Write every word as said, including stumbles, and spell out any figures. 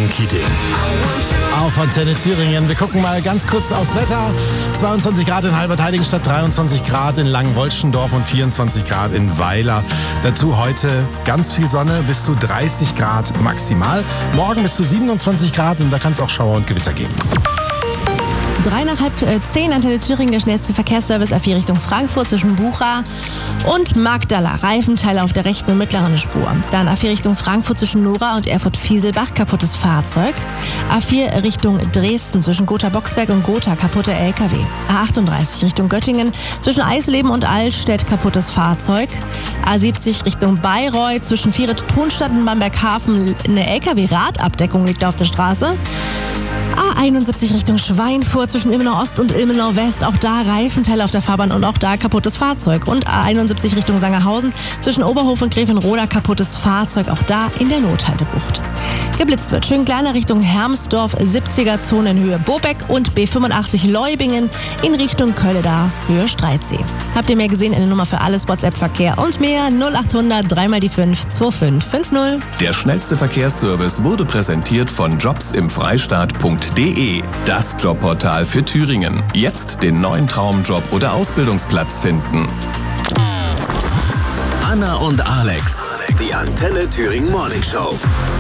Jürgen Keating. Auf Antenne Thüringen. Wir gucken mal ganz kurz aufs Wetter. zweiundzwanzig Grad in Halbertheiligenstadt, dreiundzwanzig Grad in Langenwolschendorf und vierundzwanzig Grad in Weiler. Dazu heute ganz viel Sonne, bis zu dreißig Grad maximal. Morgen bis zu siebenundzwanzig Grad und da kann es auch Schauer und Gewitter geben. Drei nach halb äh, zehn, Antenne Thüringen, der schnellste Verkehrsservice A vier Richtung Frankfurt zwischen Bucha und Magdala. Reifenteile auf der rechten und mittleren Spur. Dann A vier Richtung Frankfurt zwischen Nora und Erfurt-Fieselbach, kaputtes Fahrzeug. A vier Richtung Dresden zwischen Gotha-Boxberg und Gotha, kaputte L K W. A achtunddreißig Richtung Göttingen zwischen Eisleben und Altstedt, kaputtes Fahrzeug. A siebzig Richtung Bayreuth zwischen Vieret-Thunstadt und Bamberg-Hafen, eine L K W-Radabdeckung liegt auf der Straße. A einundsiebzig Richtung Schweinfurt zwischen Ilmenau Ost und Ilmenau West. Auch da Reifenteile auf der Fahrbahn und auch da kaputtes Fahrzeug. Und A einundsiebzig Richtung Sangerhausen zwischen Oberhof und Grevenroda, kaputtes Fahrzeug. Auch da in der Nothaltebucht. Geblitzt wird schön kleiner Richtung Hermsdorf, siebziger Zone in Höhe Bobeck und B fünfundachtzig Leubingen in Richtung Kölleda, Höhe Streitsee. Habt ihr mehr gesehen? Eine Nummer für alles, WhatsApp-Verkehr und mehr null achthundert drei mal die fünf zwei fünf fünf null. Der schnellste Verkehrsservice wurde präsentiert von jobs im freistaat punkt de, das Jobportal für Thüringen. Jetzt den neuen Traumjob oder Ausbildungsplatz finden. Anna und Alex, die Antenne Thüringen Morning Show.